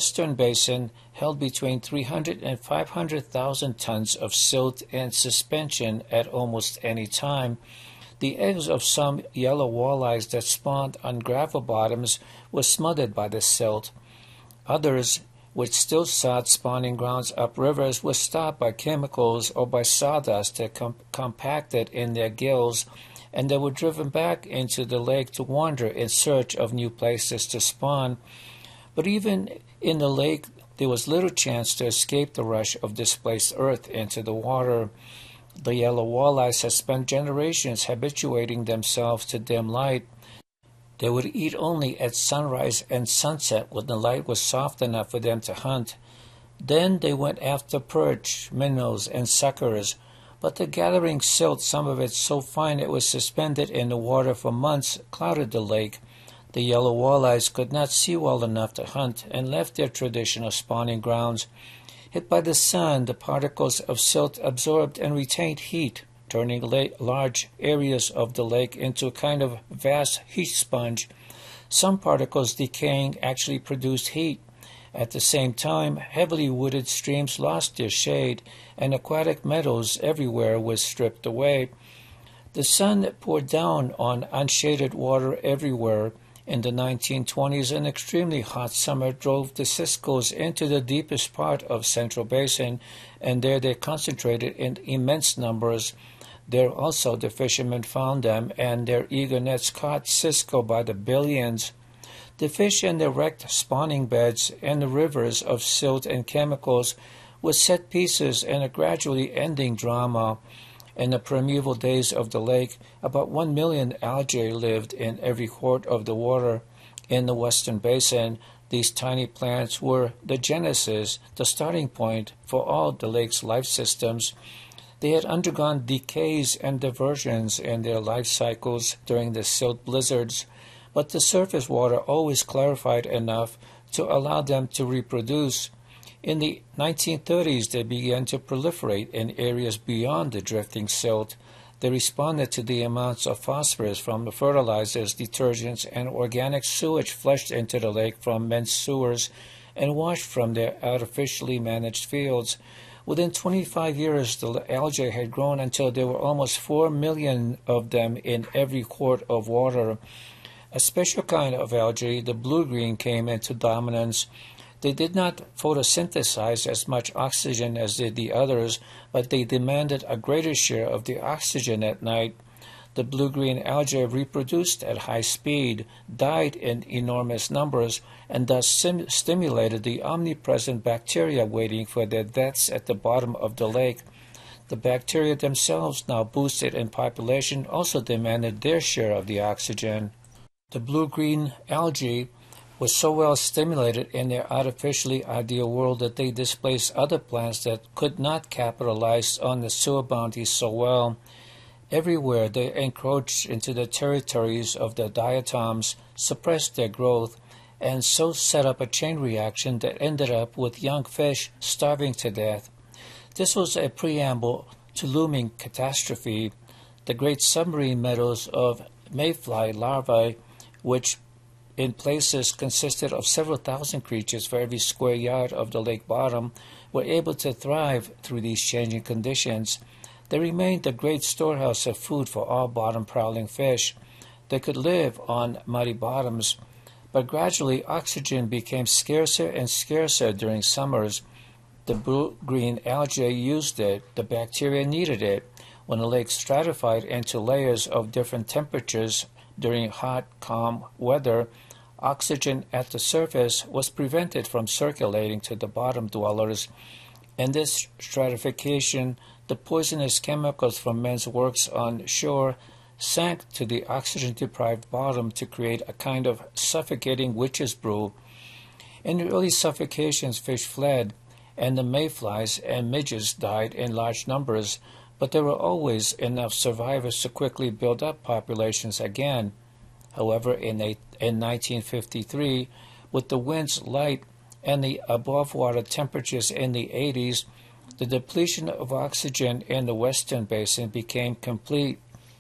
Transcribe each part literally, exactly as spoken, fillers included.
western basin held between three hundred and five hundred thousand tons of silt in suspension at almost any time. The eggs of some yellow walleyes that spawned on gravel bottoms were smothered by the silt. Others, which still sought spawning grounds uprivers, were stopped by chemicals or by sawdust that com- compacted in their gills, and they were driven back into the lake to wander in search of new places to spawn. But even in the lake, there was little chance to escape the rush of displaced earth into the water. The yellow walleyes had spent generations habituating themselves to dim light. They would eat only at sunrise and sunset when the light was soft enough for them to hunt. Then they went after perch, minnows, and suckers, but the gathering silt, some of it so fine it was suspended in the water for months, clouded the lake. The yellow walleyes could not see well enough to hunt and left their traditional spawning grounds. Hit by the sun, the particles of silt absorbed and retained heat, turning large areas of the lake into a kind of vast heat sponge. Some particles decaying actually produced heat. At the same time, heavily wooded streams lost their shade, and aquatic meadows everywhere were stripped away. The sun poured down on unshaded water everywhere. In the nineteen twenties, an extremely hot summer drove the Ciscos into the deepest part of Central Basin, and there they concentrated in immense numbers. There also the fishermen found them, and their eager nets caught Cisco by the billions. The fish in the wrecked spawning beds and the rivers of silt and chemicals were set pieces in a gradually ending drama. In the primeval days of the lake, about one million algae lived in every quart of the water. In the western basin, these tiny plants were the genesis, the starting point for all the lake's life systems. They had undergone decays and diversions in their life cycles during the silt blizzards, but the surface water always clarified enough to allow them to reproduce. In the nineteen thirties, they began to proliferate in areas beyond the drifting silt. They responded to the amounts of phosphorus from the fertilizers, detergents, and organic sewage flushed into the lake from men's sewers and washed from their artificially managed fields. Within twenty-five years, the algae had grown until there were almost four million of them in every quart of water. A special kind of algae, the blue-green, came into dominance. They did not photosynthesize as much oxygen as did the others, but they demanded a greater share of the oxygen at night. The blue-green algae reproduced at high speed, died in enormous numbers, and thus sim- stimulated the omnipresent bacteria waiting for their deaths at the bottom of the lake. The bacteria themselves, now boosted in population, also demanded their share of the oxygen. The blue-green algae was so well stimulated in their artificially ideal world that they displaced other plants that could not capitalize on the sewer bounty so well. Everywhere they encroached into the territories of the diatoms, suppressed their growth, and so set up a chain reaction that ended up with young fish starving to death. This was a preamble to looming catastrophe. The great submarine meadows of mayfly larvae, which in places consisted of several thousand creatures for every square yard of the lake bottom, were able to thrive through these changing conditions. They remained a great storehouse of food for all bottom-prowling fish. They could live on muddy bottoms, but gradually oxygen became scarcer and scarcer during summers. The blue-green algae used it. The bacteria needed it. When the lake stratified into layers of different temperatures during hot, calm weather, oxygen at the surface was prevented from circulating to the bottom dwellers. In this stratification, the poisonous chemicals from men's works on shore sank to the oxygen-deprived bottom to create a kind of suffocating witch's brew. In the early suffocations, fish fled, and the mayflies and midges died in large numbers, but there were always enough survivors to quickly build up populations again. However, in, a, in nineteen fifty-three, with the winds light and the above-water temperatures in the eighties, the depletion of oxygen in the western basin became complete.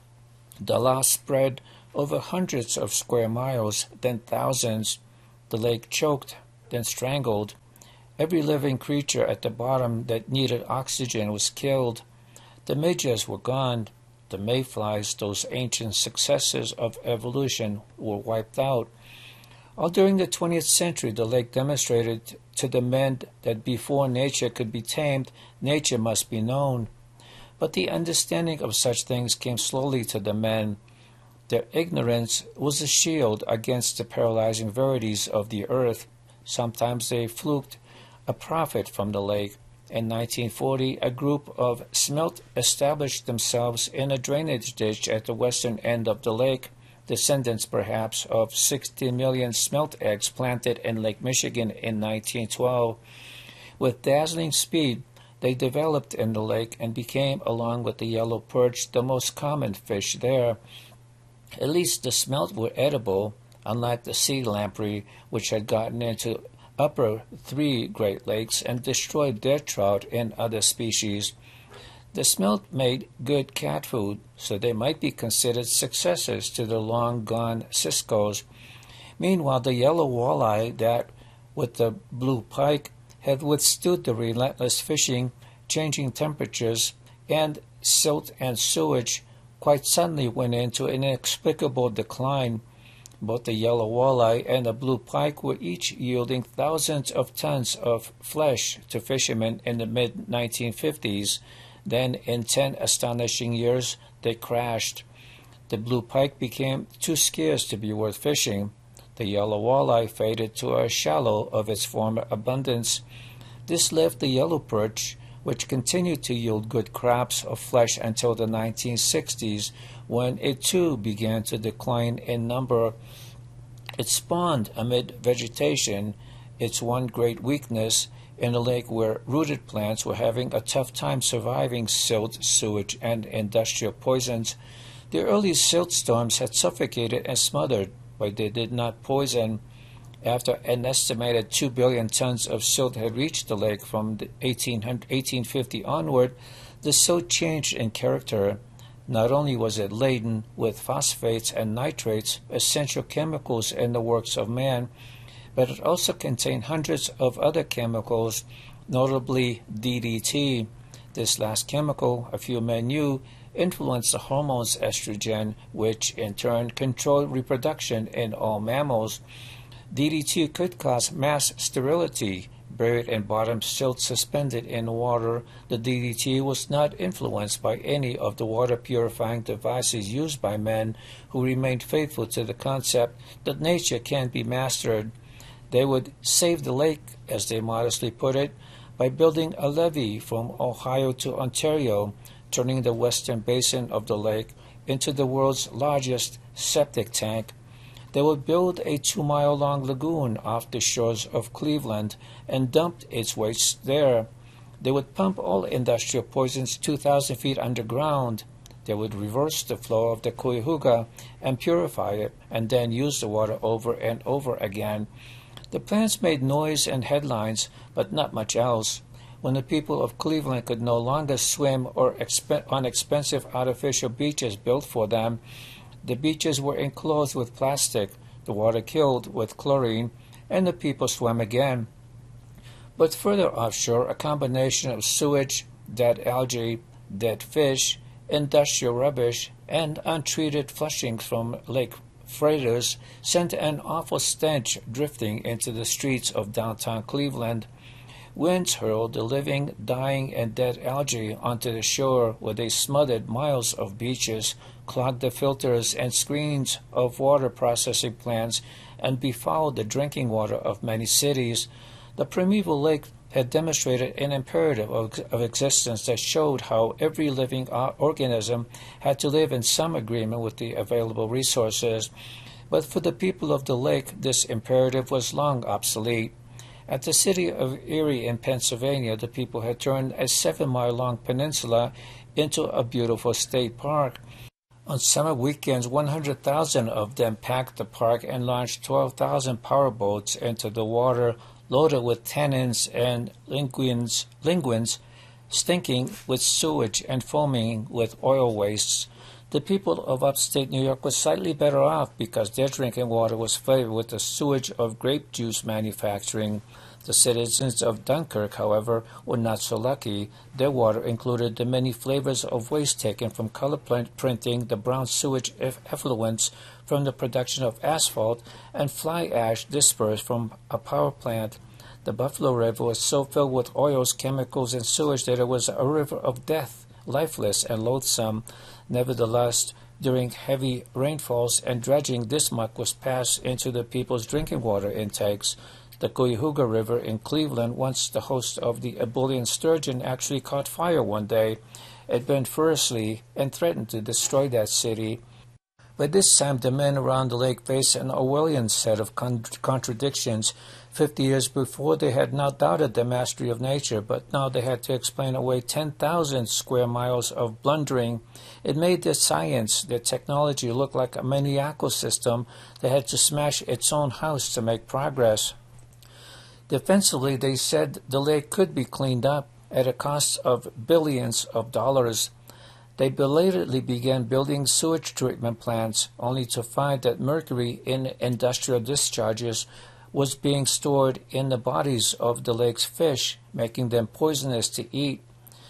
The loss spread over hundreds of square miles, then thousands. The lake choked, then strangled. Every living creature at the bottom that needed oxygen was killed. The midges were gone. The mayflies, those ancient successors of evolution, were wiped out. All during the twentieth century, the lake demonstrated to the men that before nature could be tamed, nature must be known. But the understanding of such things came slowly to the men. Their ignorance was a shield against the paralyzing verities of the earth. Sometimes they fluked a profit from the lake. In nineteen forty, a group of smelt established themselves in a drainage ditch at the western end of the lake, descendants perhaps of sixty million smelt eggs planted in Lake Michigan in nineteen twelve. With dazzling speed, they developed in the lake and became, along with the yellow perch, the most common fish there. At least the smelt were edible, unlike the sea lamprey, which had gotten into upper three Great Lakes and destroyed their trout and other species. The smelt made good cat food, so they might be considered successors to the long-gone ciscos. Meanwhile, the yellow walleye that, with the blue pike, had withstood the relentless fishing, changing temperatures, and silt and sewage, quite suddenly went into an inexplicable decline. Both the yellow walleye and the blue pike were each yielding thousands of tons of flesh to fishermen in the mid nineteen fifties. Then, in ten astonishing years, they crashed. The blue pike became too scarce to be worth fishing. The yellow walleye faded to a shallow of its former abundance. This left the yellow perch, which continued to yield good crops of flesh until the nineteen sixties, when it too began to decline in number. It spawned amid vegetation, its one great weakness, in a lake where rooted plants were having a tough time surviving silt, sewage, and industrial poisons. The early silt storms had suffocated and smothered, but they did not poison. After an estimated two billion tons of silt had reached the lake from the eighteen fifty onward, the silt changed in character. Not only was it laden with phosphates and nitrates, essential chemicals in the works of man, but it also contained hundreds of other chemicals, notably D D T. This last chemical, a few men knew, influenced the hormones estrogen, which in turn controlled reproduction in all mammals. D D T could cause mass sterility. Buried in bottom silt suspended in water, the D D T was not influenced by any of the water-purifying devices used by men who remained faithful to the concept that nature can be mastered. They would save the lake, as they modestly put it, by building a levee from Ohio to Ontario, turning the western basin of the lake into the world's largest septic tank. They would build a two-mile-long lagoon off the shores of Cleveland and dump its waste there. They would pump all industrial poisons two thousand feet underground. They would reverse the flow of the Cuyahoga and purify it, and then use the water over and over again. The plans made noise and headlines, but not much else. When the people of Cleveland could no longer swim or exp- on expensive artificial beaches built for them, the beaches were enclosed with plastic, the water killed with chlorine, and the people swam again. But further offshore, a combination of sewage, dead algae, dead fish, industrial rubbish, and untreated flushings from Lake freighters sent an awful stench drifting into the streets of downtown Cleveland. Winds hurled the living, dying, and dead algae onto the shore, where they smothered miles of beaches, clogged the filters and screens of water processing plants, and befouled the drinking water of many cities. The primeval lake had demonstrated an imperative of, of existence that showed how every living organism had to live in some agreement with the available resources. But for the people of the lake, this imperative was long obsolete. At the city of Erie in Pennsylvania, the people had turned a seven-mile-long peninsula into a beautiful state park. On summer weekends, one hundred thousand of them packed the park and launched twelve thousand powerboats into the water, loaded with tannins and linguines, linguines, stinking with sewage and foaming with oil wastes. The people of upstate New York were slightly better off because their drinking water was flavored with the sewage of grape juice manufacturing. The citizens of Dunkirk, however, were not so lucky. Their water included the many flavors of waste taken from color printing, the brown sewage effluents from the production of asphalt, and fly ash dispersed from a power plant. The Buffalo River was so filled with oils, chemicals, and sewage that it was a river of death, lifeless and loathsome. Nevertheless, during heavy rainfalls and dredging, this muck was passed into the people's drinking water intakes. The Cuyahoga River in Cleveland, once the host of the ebullient sturgeon, actually caught fire one day. It burned furiously and threatened to destroy that city. By this time, the men around the lake faced an Orwellian set of con- contradictions. Fifty years before, they had not doubted the mastery of nature, but now they had to explain away ten thousand square miles of blundering. It made their science, their technology, look like a maniacal system that had to smash its own house to make progress. Defensively, they said the lake could be cleaned up at a cost of billions of dollars. They belatedly began building sewage treatment plants, only to find that mercury in industrial discharges was being stored in the bodies of the lake's fish, making them poisonous to eat.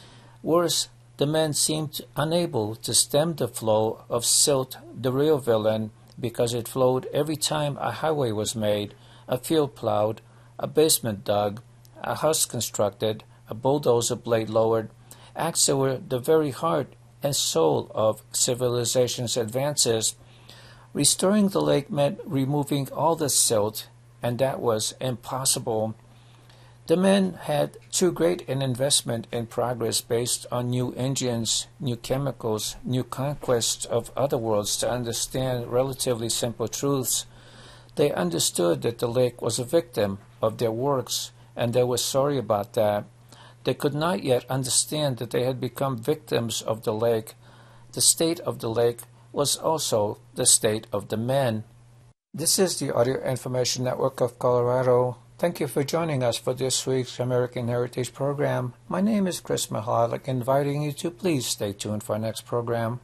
Worse, the men seemed unable to stem the flow of silt, the real villain, because it flowed every time a highway was made, a field plowed, a basement dug, a house constructed, a bulldozer blade lowered, acts that were the very heart and soul of civilization's advances. Restoring the lake meant removing all the silt, and that was impossible. The men had too great an investment in progress based on new engines, new chemicals, new conquests of other worlds to understand relatively simple truths. They understood that the lake was a victim of their works, and they were sorry about that. They could not yet understand that they had become victims of the lake. The state of the lake was also the state of the men. This is the Audio Information Network of Colorado. Thank you for joining us for this week's American Heritage program. My name is Chris Mahalik, inviting you to please stay tuned for our next program.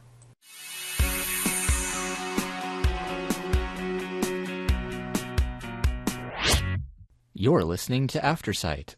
You're listening to Aftersight.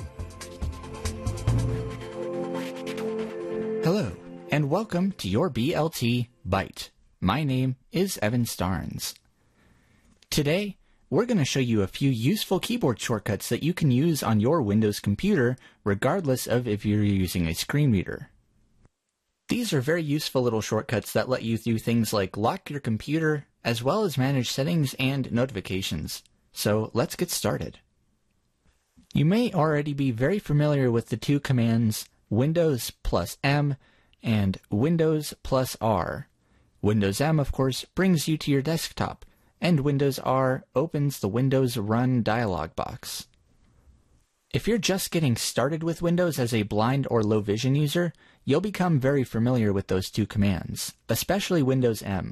Hello, and welcome to your B L T Byte. My name is Evan Starnes. Today, we're going to show you a few useful keyboard shortcuts that you can use on your Windows computer, regardless of if you're using a screen reader. These are very useful little shortcuts that let you do things like lock your computer, as well as manage settings and notifications. So let's get started. You may already be very familiar with the two commands Windows plus M and Windows plus R. Windows M, of course, brings you to your desktop, and Windows R opens the Windows Run dialog box. If you're just getting started with Windows as a blind or low vision user, you'll become very familiar with those two commands, especially Windows M.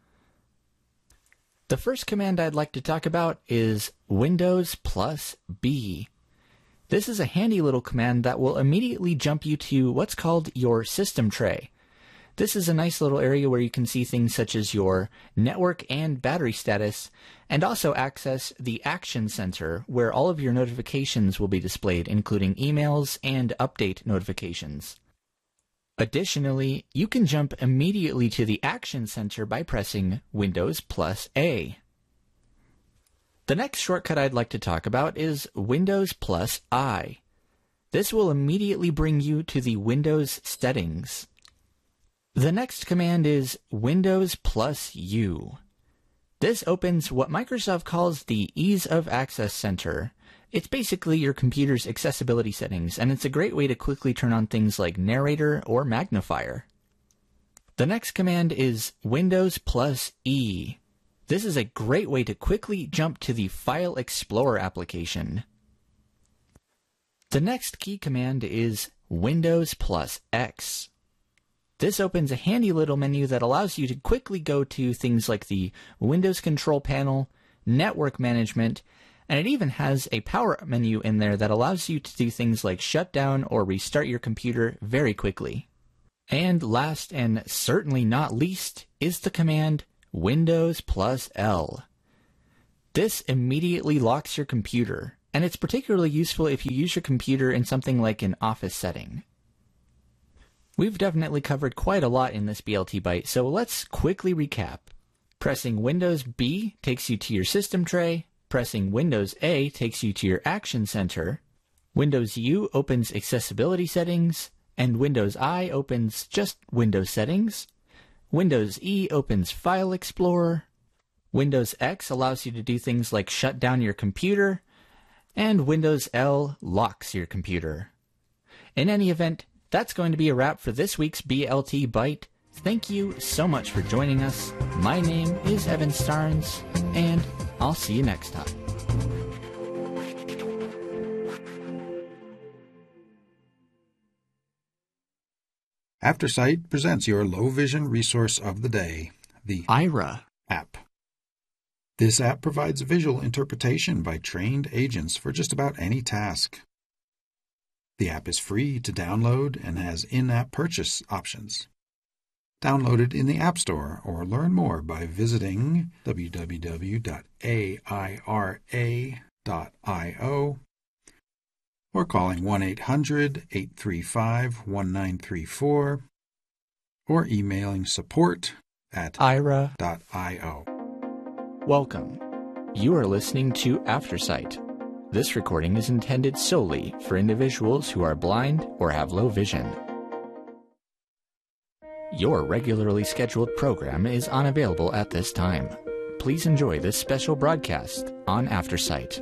The first command I'd like to talk about is Windows plus B. This is a handy little command that will immediately jump you to what's called your system tray. This is a nice little area where you can see things such as your network and battery status, and also access the Action Center, where all of your notifications will be displayed, including emails and update notifications. Additionally, you can jump immediately to the Action Center by pressing Windows plus A. The next shortcut I'd like to talk about is Windows plus I. This will immediately bring you to the Windows settings. The next command is Windows plus U. This opens what Microsoft calls the Ease of Access Center. It's basically your computer's accessibility settings, and it's a great way to quickly turn on things like Narrator or Magnifier. The next command is Windows plus E. This is a great way to quickly jump to the File Explorer application. The next key command is Windows plus X. This opens a handy little menu that allows you to quickly go to things like the Windows Control Panel, Network Management, and it even has a power menu in there that allows you to do things like shut down or restart your computer very quickly. And last and certainly not least is the command Windows plus L. This immediately locks your computer, and it's particularly useful if you use your computer in something like an office setting. We've definitely covered quite a lot in this B L T Byte, so let's quickly recap. Pressing Windows B takes you to your system tray. Pressing Windows A takes you to your Action Center. Windows U opens Accessibility Settings, and Windows I opens just Windows Settings. Windows E opens File Explorer. Windows X allows you to do things like shut down your computer, and Windows L locks your computer. In any event, that's going to be a wrap for this week's B L T Byte. Thank you so much for joining us. My name is Evan Starnes, and I'll see you next time. AfterSight presents your low vision resource of the day, the Aira app. This app provides visual interpretation by trained agents for just about any task. The app is free to download and has in-app purchase options. Download it in the App Store or learn more by visiting w w w dot a i r a dot i o or calling one eight hundred, eight three five, one nine three four or emailing support at aira dot i o. Welcome. You are listening to AfterSight. This recording is intended solely for individuals who are blind or have low vision. Your regularly scheduled program is unavailable at this time. Please enjoy this special broadcast on AfterSight.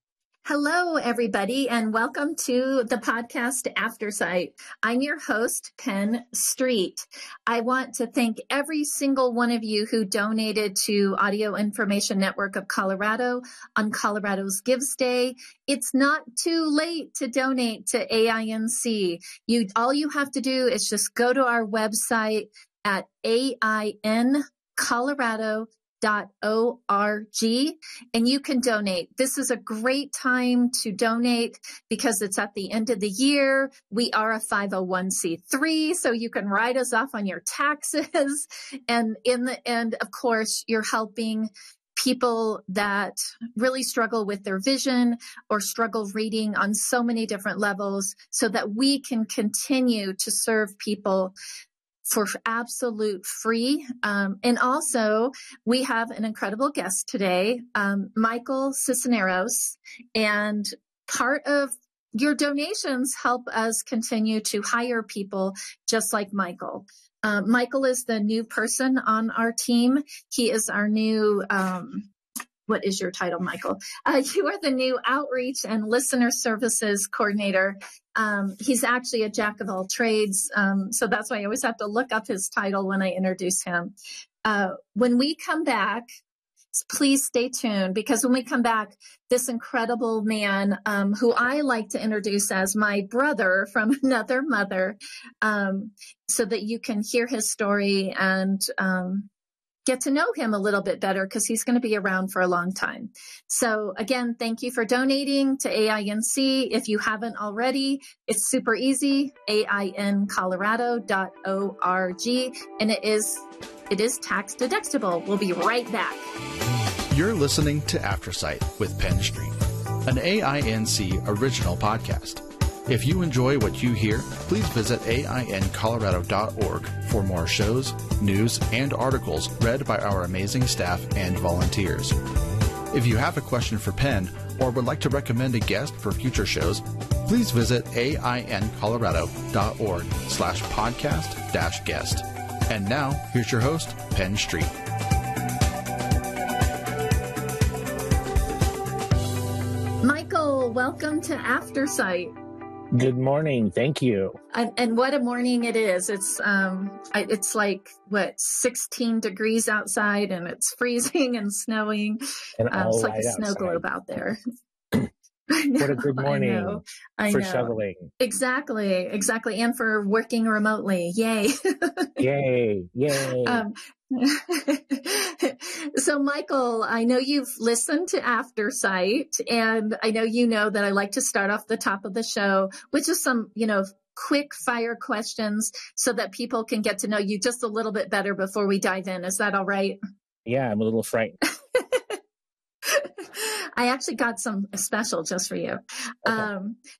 Hello, everybody, and welcome to the podcast AfterSight. I'm your host, Penn Street. I want to thank every single one of you who donated to Audio Information Network of Colorado on Colorado's Gives Day. It's not too late to donate to A I N C. You, all you have to do is just go to our website at A I N Colorado dot org and you can donate. This is a great time to donate because it's at the end of the year. We are a five oh one c three, so you can write us off on your taxes. And in the end, of course, you're helping people that really struggle with their vision or struggle reading on so many different levels so that we can continue to serve people for absolute free. Um, and also, we have an incredible guest today, um, Michael Cisneros. And part of your donations help us continue to hire people just like Michael. Uh, Michael is the new person on our team. He is our new... Um, What is your title, Michael? Uh, you are the new Outreach and Listener Services Coordinator. Um, he's actually a jack of all trades, um, so that's why I always have to look up his title when I introduce him. Uh, when we come back, please stay tuned, because when we come back, this incredible man, um, who I like to introduce as my brother from another mother, um, so that you can hear his story and um get to know him a little bit better, because he's going to be around for a long time. So again, thank you for donating to A I N C. If you haven't already, it's super easy, A I N Colorado dot org, and it is it is tax deductible. We'll be right back. You're listening to AfterSight with Penn Street, an A I N C original podcast. If you enjoy what you hear, please visit A I N Colorado dot org for more shows, news, and articles read by our amazing staff and volunteers. If you have a question for Penn or would like to recommend a guest for future shows, please visit A I N Colorado dot org slash podcast dash guest. And now, here's your host, Penn Street. Michael, welcome to AfterSight. Good morning. Thank you. And, and what a morning it is. It's um, I, it's like, what, sixteen degrees outside, and it's freezing and snowing. And um, all it's like right a snow outside. globe out there. What a good morning I know, I for know. shoveling. Exactly, exactly. And for working remotely. Yay. Yay, yay. Um, so, Michael, I know you've listened to AfterSight, and I know you know that I like to start off the top of the show with just some, you know, quick fire questions so that people can get to know you just a little bit better before we dive in. Is that all right? Yeah, I'm a little frightened. I actually got some special just for you. Okay. Um,